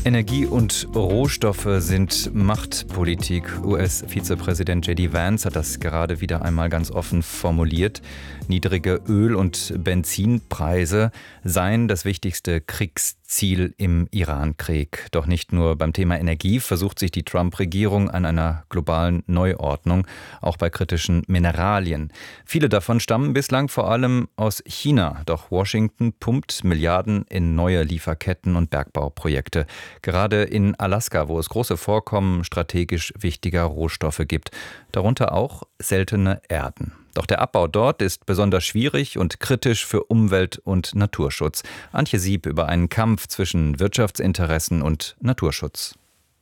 Energie und Rohstoffe sind Machtpolitik. US-Vizepräsident J.D. Vance hat das gerade wieder einmal ganz offen formuliert. Niedrige Öl- und Benzinpreise seien das wichtigste Kriegsziel im Iran-Krieg. Doch nicht nur beim Thema Energie versucht sich die Trump-Regierung an einer globalen Neuordnung, auch bei kritischen Mineralien. Viele davon stammen bislang vor allem aus China. Doch Washington pumpt Milliarden in neue Lieferketten und Bergbauprojekte. Gerade in Alaska, wo es große Vorkommen strategisch wichtiger Rohstoffe gibt, darunter auch seltene Erden. Doch der Abbau dort ist besonders schwierig und kritisch für Umwelt- und Naturschutz. Antje Sieb über einen Kampf zwischen Wirtschaftsinteressen und Naturschutz.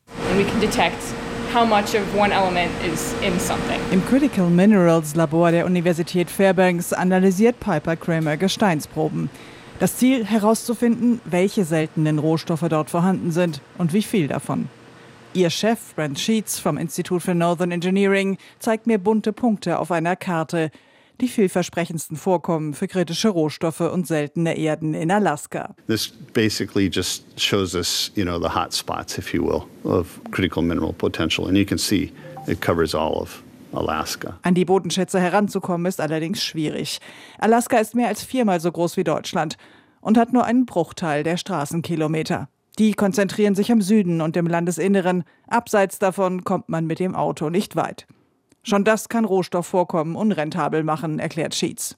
Im Critical Minerals Labor der Universität Fairbanks analysiert Piper Kramer Gesteinsproben. Das Ziel, herauszufinden, welche seltenen Rohstoffe dort vorhanden sind und wie viel davon. Ihr Chef, Brent Sheets vom Institute for Northern Engineering, zeigt mir bunte Punkte auf einer Karte, die vielversprechendsten Vorkommen für kritische Rohstoffe und seltene Erden in Alaska. This basically just shows us, the hot spots, if you will, of critical mineral potential. And you can see it covers all of Alaska. An die Bodenschätze heranzukommen ist allerdings schwierig. Alaska ist mehr als 4-mal so groß wie Deutschland und hat nur einen Bruchteil der Straßenkilometer. Die konzentrieren sich im Süden und im Landesinneren. Abseits davon kommt man mit dem Auto nicht weit. Schon das kann Rohstoffvorkommen unrentabel machen, erklärt Sheets.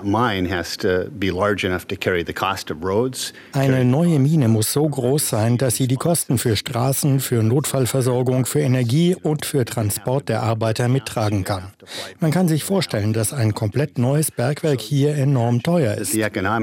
Eine neue Mine muss so groß sein, dass sie die Kosten für Straßen, für Notfallversorgung, für Energie und für Transport der Arbeiter mittragen kann. Man kann sich vorstellen, dass ein komplett neues Bergwerk hier enorm teuer ist.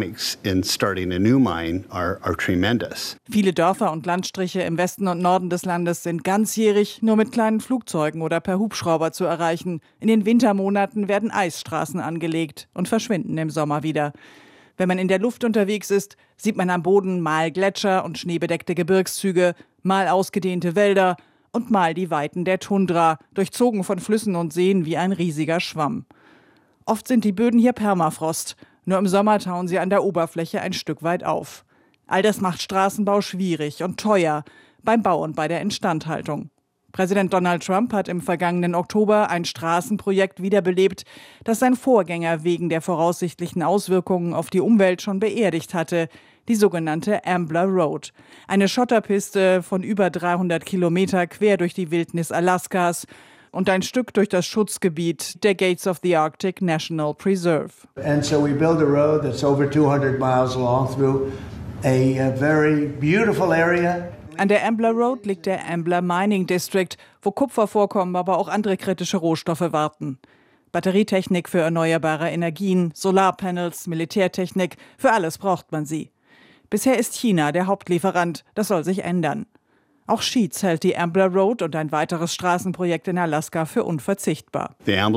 Viele Dörfer und Landstriche im Westen und Norden des Landes sind ganzjährig nur mit kleinen Flugzeugen oder per Hubschrauber zu erreichen. In den Wintermonaten werden Eisstraßen angelegt und verschwinden im Sommer wieder. Wenn man in der Luft unterwegs ist, sieht man am Boden mal Gletscher und schneebedeckte Gebirgszüge, mal ausgedehnte Wälder und mal die Weiten der Tundra, durchzogen von Flüssen und Seen wie ein riesiger Schwamm. Oft sind die Böden hier Permafrost, nur im Sommer tauen sie an der Oberfläche ein Stück weit auf. All das macht Straßenbau schwierig und teuer, beim Bau und bei der Instandhaltung. Präsident Donald Trump hat im vergangenen Oktober ein Straßenprojekt wiederbelebt, das sein Vorgänger wegen der voraussichtlichen Auswirkungen auf die Umwelt schon beerdigt hatte, die sogenannte Ambler Road. Eine Schotterpiste von über 300 Kilometer quer durch die Wildnis Alaskas und ein Stück durch das Schutzgebiet der Gates of the Arctic National Preserve. And so we build a road that's over 200 miles long through a very beautiful area. An der Ambler Road liegt der Ambler Mining District, wo Kupfer vorkommen, aber auch andere kritische Rohstoffe warten. Batterietechnik für erneuerbare Energien, Solarpanels, Militärtechnik, für alles braucht man sie. Bisher ist China der Hauptlieferant, das soll sich ändern. Auch Sheets hält die Ambler Road und ein weiteres Straßenprojekt in Alaska für unverzichtbar.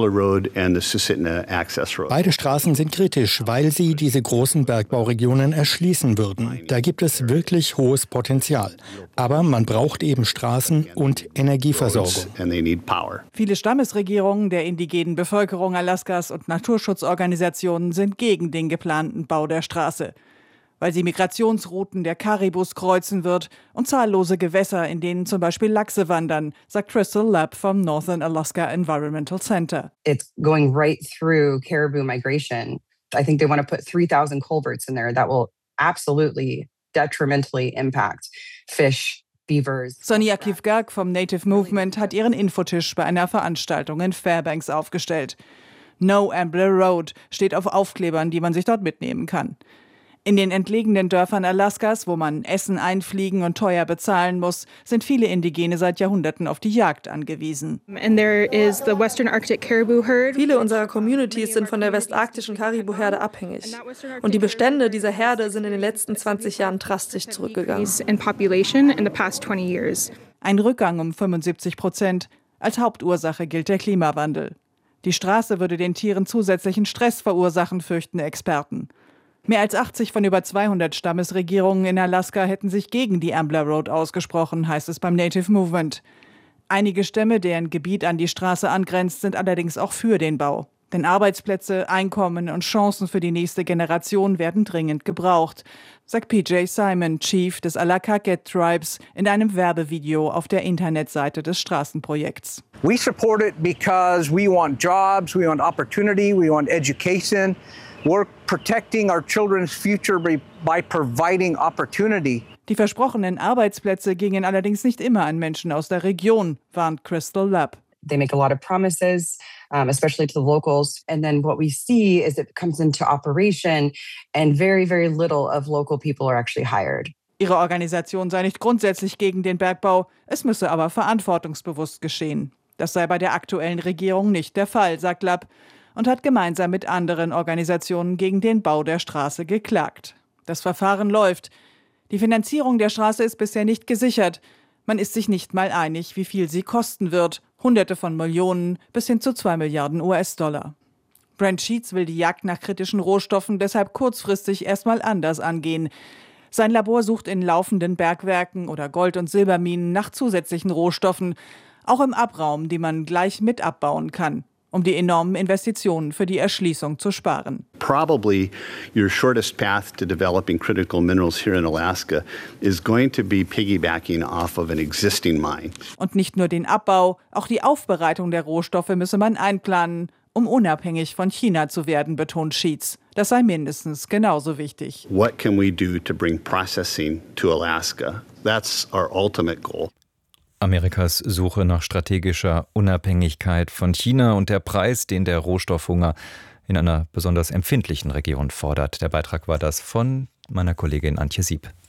Beide Straßen sind kritisch, weil sie diese großen Bergbauregionen erschließen würden. Da gibt es wirklich hohes Potenzial. Aber man braucht eben Straßen und Energieversorgung. Viele Stammesregierungen der indigenen Bevölkerung Alaskas und Naturschutzorganisationen sind gegen den geplanten Bau der Straße, weil sie Migrationsrouten der Karibus kreuzen wird und zahllose Gewässer, in denen zum Beispiel Lachse wandern, sagt Crystal Lapp vom Northern Alaska Environmental Center. It's going right through caribou migration. I think they want to put 3,000 culverts in there that will absolutely detrimentally impact fish, beavers. Sonia Kivgak vom Native Movement hat ihren Infotisch bei einer Veranstaltung in Fairbanks aufgestellt. No Ambler Road steht auf Aufklebern, die man sich dort mitnehmen kann. In den entlegenen Dörfern Alaskas, wo man Essen einfliegen und teuer bezahlen muss, sind viele Indigene seit Jahrhunderten auf die Jagd angewiesen. Viele unserer Communities sind von der westarktischen Karibu-Herde abhängig. Und die Bestände dieser Herde sind in den letzten 20 Jahren drastisch zurückgegangen. Ein Rückgang um 75%. Als Hauptursache gilt der Klimawandel. Die Straße würde den Tieren zusätzlichen Stress verursachen, fürchten Experten. Mehr als 80 von über 200 Stammesregierungen in Alaska hätten sich gegen die Ambler Road ausgesprochen, heißt es beim Native Movement. Einige Stämme, deren Gebiet an die Straße angrenzt, sind allerdings auch für den Bau. Denn Arbeitsplätze, Einkommen und Chancen für die nächste Generation werden dringend gebraucht, sagt PJ Simon, Chief des Alakaket Tribes, in einem Werbevideo auf der Internetseite des Straßenprojekts. We support it because we want jobs, we want opportunity, we want education. We're protecting our children's future by providing opportunity. Die versprochenen Arbeitsplätze gingen allerdings nicht immer an Menschen aus der Region, warnt Crystal Lapp. They make a lot of promises, especially to the locals. And then what we see is it comes into operation and very, very little of local people are actually hired. Ihre Organisation sei nicht grundsätzlich gegen den Bergbau, es müsse aber verantwortungsbewusst geschehen. Das sei bei der aktuellen Regierung nicht der Fall, sagt Lapp, und hat gemeinsam mit anderen Organisationen gegen den Bau der Straße geklagt. Das Verfahren läuft. Die Finanzierung der Straße ist bisher nicht gesichert. Man ist sich nicht mal einig, wie viel sie kosten wird. Hunderte von Millionen bis hin zu 2 Milliarden US-Dollar. Brent Sheets will die Jagd nach kritischen Rohstoffen deshalb kurzfristig erstmal anders angehen. Sein Labor sucht in laufenden Bergwerken oder Gold- und Silberminen nach zusätzlichen Rohstoffen, auch im Abraum, die man gleich mit abbauen kann, um die enormen Investitionen für die Erschließung zu sparen. Probably your shortest path to developing critical minerals here in Alaska is going to be piggybacking off of an existing mine. Und nicht nur den Abbau, auch die Aufbereitung der Rohstoffe müsse man einplanen, um unabhängig von China zu werden, betont Sheets. Das sei mindestens genauso wichtig. What can we do to bring processing to Alaska? That's our ultimate goal. Amerikas Suche nach strategischer Unabhängigkeit von China und der Preis, den der Rohstoffhunger in einer besonders empfindlichen Region fordert. Der Beitrag war das von meiner Kollegin Antje Sieb.